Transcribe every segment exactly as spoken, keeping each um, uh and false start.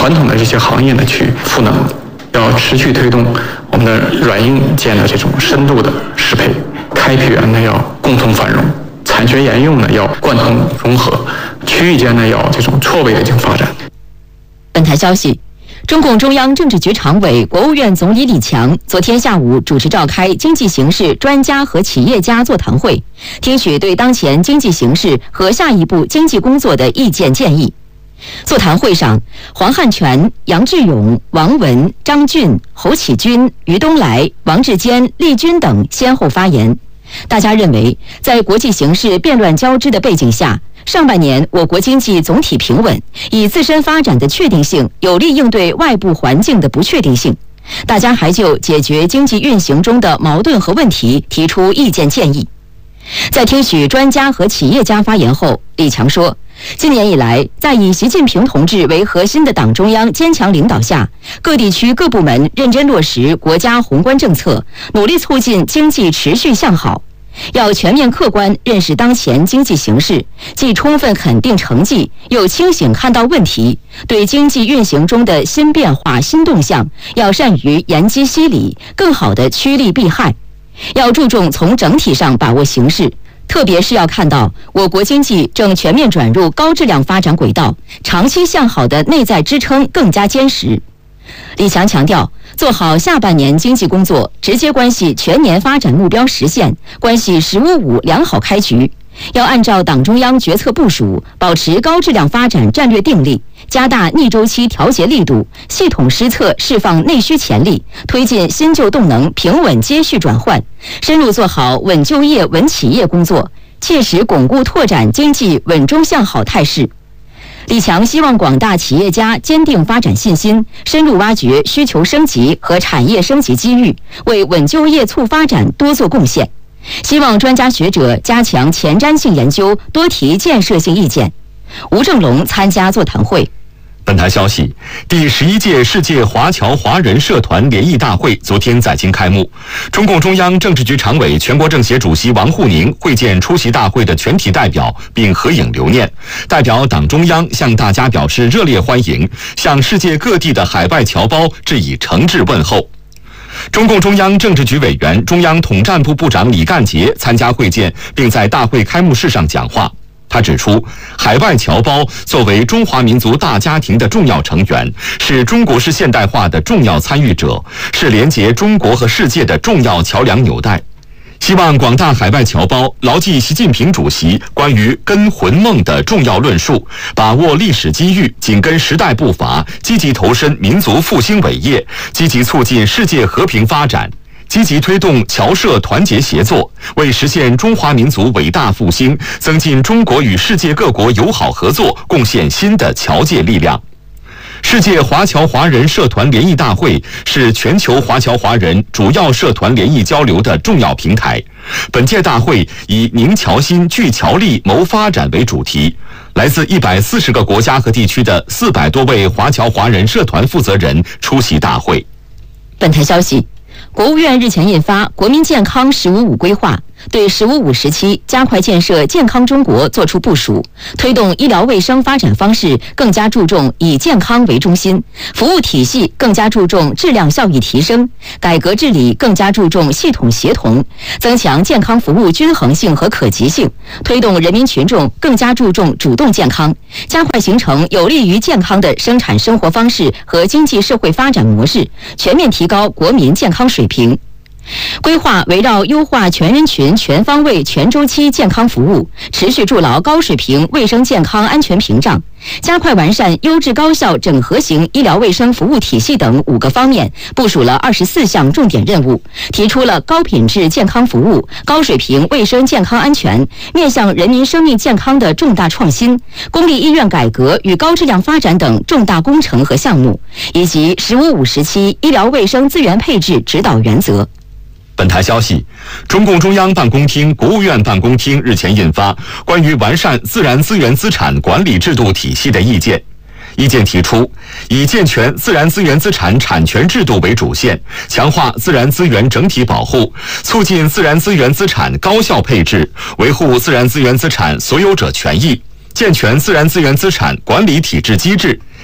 传统的这些行业呢去赋能，要持续推动我们的软硬件的这种深度的适配，开辟园呢要共同繁荣，产学研用呢要贯通融合，区域间呢要这种错位的进行发展。 本台消息，中共中央政治局常委、国务院总理李强昨天下午主持召开经济形势专家和企业家座谈会，听取对当前经济形势和下一步经济工作的意见建议。座谈会上，黄汉全、杨志勇、王文、张俊、侯启军、于东来、王志坚、厉军等先后发言。大家认为，在国际形势变乱交织的背景下，上半年我国经济总体平稳，以自身发展的确定性有力应对外部环境的不确定性。大家还就解决经济运行中的矛盾和问题提出意见建议。在听取专家和企业家发言后，李强说，今年以来，在以习近平同志为核心的党中央坚强领导下，各地区各部门认真落实国家宏观政策，努力促进经济持续向好。要全面客观认识当前经济形势，既充分肯定成绩，又清醒看到问题。对经济运行中的新变化、新动向，要善于沿机析理，更好地趋利避害。要注重从整体上把握形势，特别是要看到我国经济正全面转入高质量发展轨道，长期向好的内在支撑更加坚实。李强强调，做好下半年经济工作，直接关系全年发展目标实现，关系“十五五”良好开局。要按照党中央决策部署，保持高质量发展战略定力，加大逆周期调节力度，系统施策释放内需潜力，推进新旧动能平稳接续转换，深入做好稳就业、稳企业工作，切实巩固拓展经济稳中向好态势。李强希望广大企业家坚定发展信心，深入挖掘需求升级和产业升级机遇，为稳就业促发展多做贡献。希望专家学者加强前瞻性研究，多提建设性意见。吴正龙参加座谈会。 本台消息，第十一届世界华侨华人社团联谊大会昨天在京开幕。中共中央政治局常委、全国政协主席王沪宁会见出席大会的全体代表，并合影留念。代表党中央向大家表示热烈欢迎，向世界各地的海外侨胞致以诚挚问候。中共中央政治局委员、中央统战部部长李干杰参加会见，并在大会开幕式上讲话。他指出，海外侨胞作为中华民族大家庭的重要成员，是中国式现代化的重要参与者，是连结中国和世界的重要桥梁纽带。希望广大海外侨胞牢记习近平主席关于根魂梦的重要论述，把握历史机遇，紧跟时代步伐，积极投身民族复兴伟业，积极促进世界和平发展，积极推动侨社团结协作，为实现中华民族伟大复兴，增进中国与世界各国友好合作贡献新的侨界力量。世界华侨华人社团联谊大会是全球华侨华人主要社团联谊交流的重要平台。本届大会以凝侨心、聚侨力、谋发展为主题，来自一百四十个国家和地区的四百多位华侨华人社团负责人出席大会。 本台消息，国务院日前印发《国民健康“十五五”规划》，对“十五五”时期加快建设健康中国作出部署，推动医疗卫生发展方式更加注重以健康为中心，服务体系更加注重质量效益提升，改革治理更加注重系统协同，增强健康服务均衡性和可及性，推动人民群众更加注重主动健康，加快形成有利于健康的生产生活方式和经济社会发展模式，全面提高国民健康水平。规划围绕优化全人群、全方位、全周期健康服务，持续筑牢高水平卫生健康安全屏障，加快完善优质高效整合型医疗卫生服务体系等五个方面，部署了二十四项重点任务，提出了高品质健康服务、高水平卫生健康安全、面向人民生命健康的重大创新、公立医院改革与高质量发展等重大工程和项目，以及“十五五”时期医疗卫生资源配置指导原则。 本台消息，中共中央办公厅、国务院办公厅日前印发关于完善自然资源资产管理制度体系的意见。意见提出，以健全自然资源资产产权制度为主线，强化自然资源整体保护，促进自然资源资产高效配置，维护自然资源资产所有者权益，健全自然资源资产管理体制机制，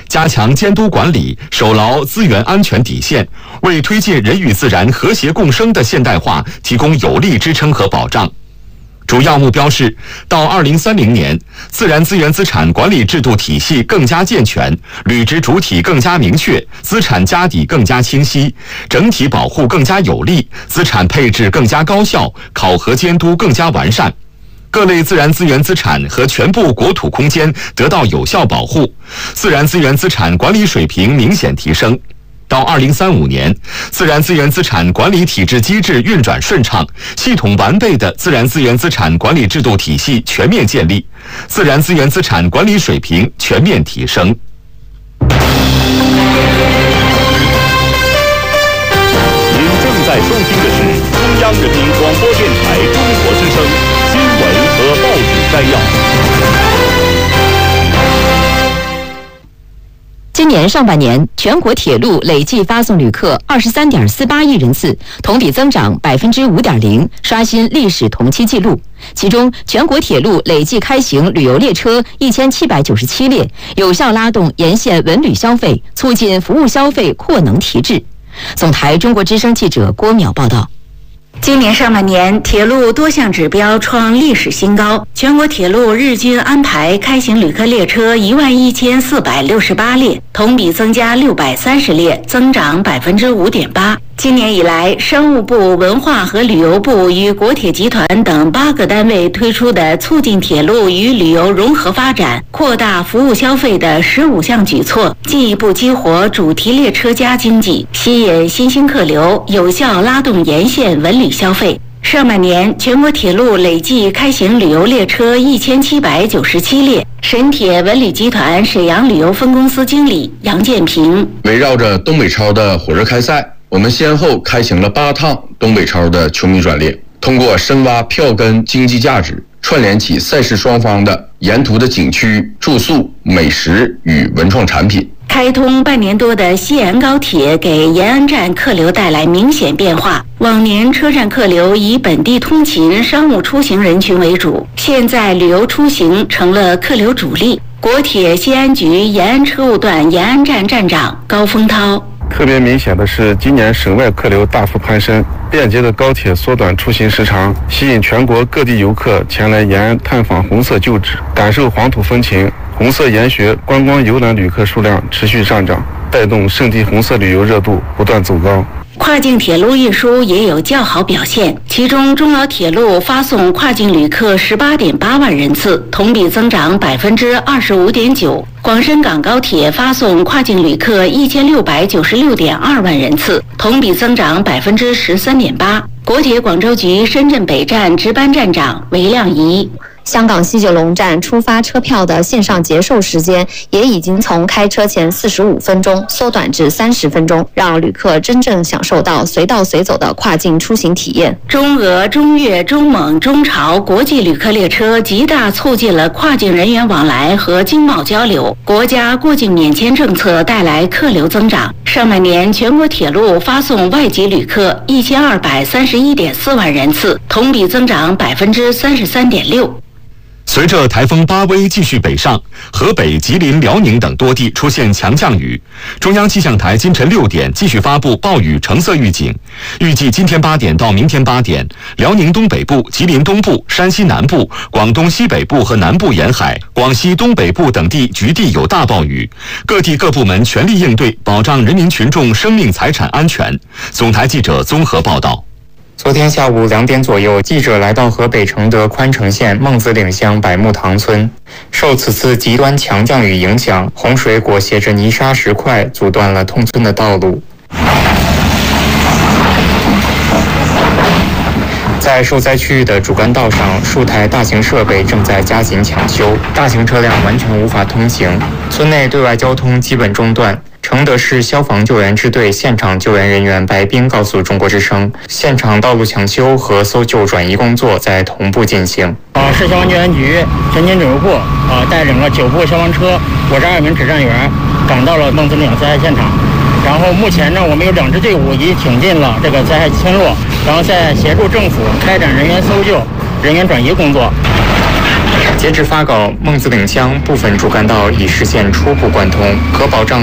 加强监督管理，守牢资源安全底线，为推进人与自然和谐共生的现代化提供有力支撑和保障。主要目标是，到二零三零年，自然资源资产管理制度体系更加健全，履职主体更加明确，资产家底更加清晰，整体保护更加有力，资产配置更加高效，考核监督更加完善。各类自然资源资产和全部国土空间得到有效保护，自然资源资产管理水平明显提升。到二零三五年，自然资源资产管理体制机制运转顺畅，系统完备的自然资源资产管理制度体系全面建立，自然资源资产管理水平全面提升。您正在收听的是中央人民广播电台中国之声新闻和报纸摘要。 今年上半年，全国铁路累计发送旅客二十三点四八亿人次，同比增长百分之五点零，刷新历史同期纪录。其中，全国铁路累计开行旅游列车一千七百九十七列，有效拉动沿线文旅消费，促进服务消费扩能提质。总台中国之声记者郭淼报道。 今年上半年，铁路多项指标创历史新高。全国铁路日均安排开行旅客列车一万一千四百六十八列，同比增加六百三十列，增长百分之五点八。今年以来，商务部、文化和旅游部与国铁集团等八个单位推出的促进铁路与旅游融合发展、扩大服务消费的十五项举措，进一步激活主题列车加经济，吸引新兴客流，有效拉动沿线文旅消费。上半年，全国铁路累计开行旅游列车一千七百九十七列。沈铁文旅集团沈阳旅游分公司经理杨建平： 围绕着东北超的火热开赛，我们先后开行了八趟东北超的球迷专列，通过深挖票根经济价值，串联起赛事双方的沿途的景区、住宿、美食与文创产品。 开通半年多的西延高铁给延安站客流带来明显变化。往年车站客流以本地通勤、商务出行人群为主，现在旅游出行成了客流主力。国铁西安局延安车务段延安站站长高峰涛： 特别明显的是，今年省外客流大幅攀升，便捷的高铁缩短出行时长，吸引全国各地游客前来延安探访红色旧址，感受黄土风情。红色研学观光游览旅客数量持续上涨，带动圣地红色旅游热度不断走高。 跨境铁路运输也有较好表现，其中中老铁路发送跨境旅客十八点八万人次，同比增长百分之二十五点九。广深港高铁发送跨境旅客一千六百九十六点二万人次，同比增长百分之十三点八。国铁广州局深圳北站值班站长韦亮仪： 香港西九龙站出发车票的线上结售时间也已经从开车前四十五分钟缩短至三十分钟，让旅客真正享受到随到随走的跨境出行体验。 中俄、中越、中蒙、中朝国际旅客列车极大促进了跨境人员往来和经贸交流，国家过境免签政策带来客流增长。上半年，全国铁路发送外籍旅客一千二百三十一点四万人次，同比增长百分之三十三点六。 随着台风巴威继续北上，河北、吉林、辽宁等多地出现强降雨。中央气象台今晨六点继续发布暴雨橙色预警，预计今天八点到明天八点，辽宁东北部、吉林东部、山西南部、广东西北部和南部沿海、广西东北部等地局地有大暴雨，各地各部门全力应对，保障人民群众生命财产安全。总台记者综合报道。 昨天下午两点左右，记者来到河北承德宽城县孟子岭乡百木塘村。受此次极端强降雨影响，洪水裹挟着泥沙石块，阻断了通村的道路。在受灾区域的主干道上，数台大型设备正在加紧抢修，大型车辆完全无法通行，村内对外交通基本中断。承德市消防救援支队现场救援人员白冰告诉中国之声，现场道路抢修和搜救转移工作在同步进行。 啊，市消防救援局全勤指挥部啊，带领了九部消防车、五十二名指战员赶到了孟子岭灾害现场。然后目前呢，我们有两支队伍已经挺进了这个灾害村落，然后在协助政府开展人员搜救、人员转移工作。 截至发稿，孟子岭乡部分主干道已实现初步贯通，可保障